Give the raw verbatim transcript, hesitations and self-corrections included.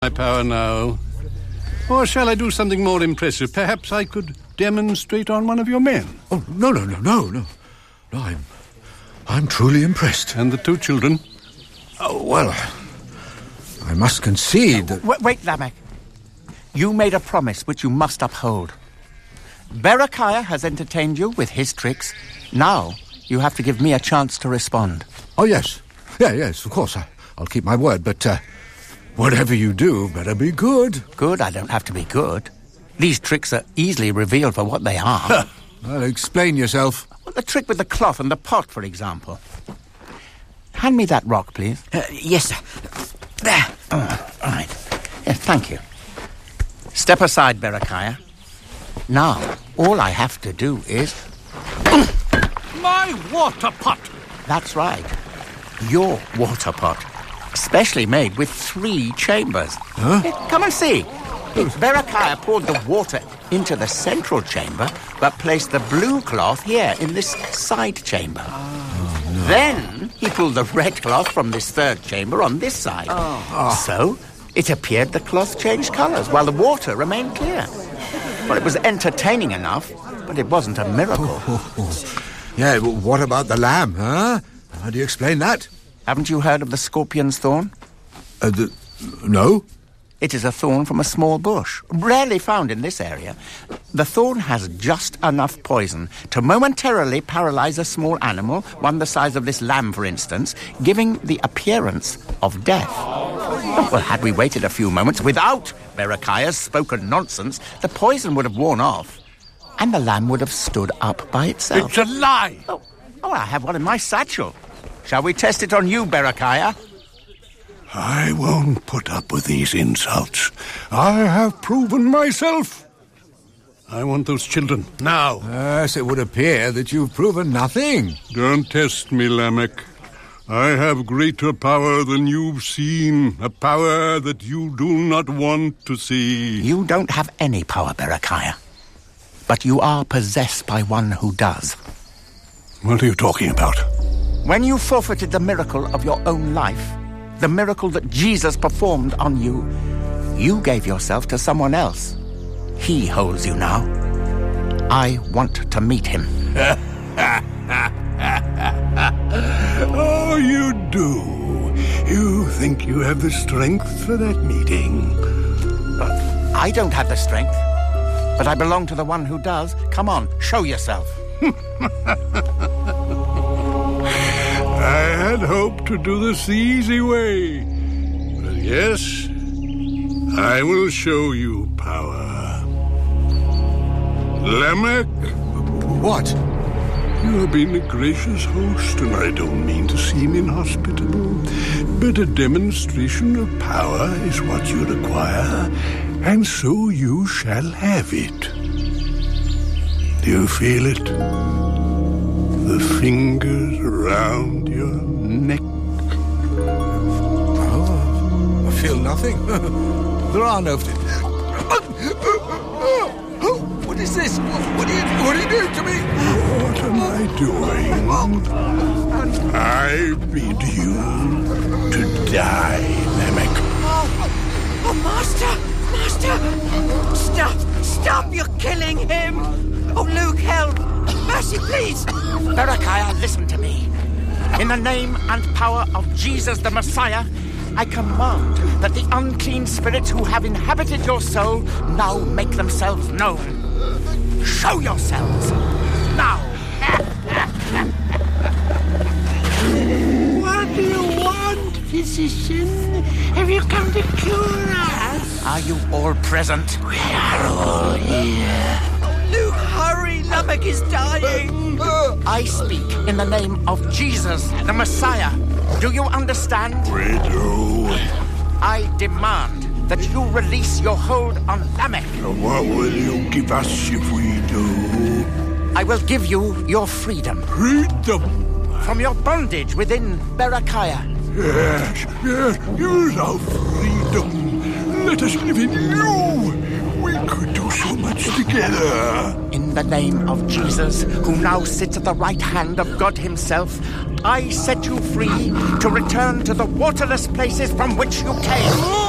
My power now. Or shall I do something more impressive? Perhaps I could demonstrate on one of your men. Oh, no, no, no, no, no. No, I'm... I'm truly impressed. And the two children? Oh, well... I must concede that... Wait, wait, Lamech. You made a promise which you must uphold. Berechiah has entertained you with his tricks. Now, you have to give me a chance to respond. Oh, yes. Yeah, yes, of course. I, I'll keep my word, but... Uh, whatever you do, better be good. Good? I don't have to be good. These tricks are easily revealed for what they are. Well, explain yourself. Well, the trick with the cloth and the pot, for example. Hand me that rock, please. Uh, yes, sir. There. Oh, all right. Yes, thank you. Step aside, Berechiah. Now, all I have to do is... My water pot! That's right. Your water pot. Specially made with three chambers. Huh? Here, come and see. Berechiah poured the water into the central chamber, but placed the blue cloth here in this side chamber. Oh, no. Then he pulled the red cloth from this third chamber on this side. Oh. So it appeared the cloth changed colours while the water remained clear. Well, it was entertaining enough, but it wasn't a miracle. Oh, oh, oh. Yeah, well, what about the lamb, huh? How do you explain that? Haven't you heard of the scorpion's thorn? Uh, the... No? It is a thorn from a small bush, rarely found in this area. The thorn has just enough poison to momentarily paralyze a small animal, one the size of this lamb, for instance, giving the appearance of death. Well, had we waited a few moments without Berechiah's spoken nonsense, the poison would have worn off, and the lamb would have stood up by itself. It's a lie! Oh, oh I have one in my satchel. Shall we test it on you, Berechiah? I won't put up with these insults. I have proven myself. I want those children now. Yes, it would appear that you've proven nothing. Don't test me, Lamech. I have greater power than you've seen, a power that you do not want to see. You don't have any power, Berechiah. But you are possessed by one who does. What are you talking about? When you forfeited the miracle of your own life, the miracle that Jesus performed on you, you gave yourself to someone else. He holds you now. I want to meet him. Oh, you do. You think you have the strength for that meeting. I don't have the strength, but I belong to the one who does. Come on, show yourself. I had hoped to do this the easy way. But yes, I will show you power. Lamech? What? You have been a gracious host, and I don't mean to seem inhospitable, but a demonstration of power is what you require, and so you shall have it. Do you feel it? The fingers around your neck. Oh, I feel nothing. There are no... What is this? What are you, what are you doing to me? What am I doing? I bid you to die, Lamech. Oh, oh, Master! Master! Stop! Stop! You're killing him! Oh, Luke, help! Mercy, please! Berechiah, listen to me. In the name and power of Jesus the Messiah, I command that the unclean spirits who have inhabited your soul now make themselves known. Show yourselves now. What do you want, physician? Have you come to cure us? Are you all present? We are all here. Oh, Luke, hurry! Lamech is dying. I speak in the name of Jesus the Messiah. Do you understand? Widow. I demand that you release your hold on Lamech. What will you give us if we do? I will give you your freedom. Freedom? From your bondage within Berechiah. Yes, yes, use our freedom. Let us live in you. We could do so much together. In the name of Jesus, who now sits at the right hand of God himself, I set you free to return to the waterless places from which you came.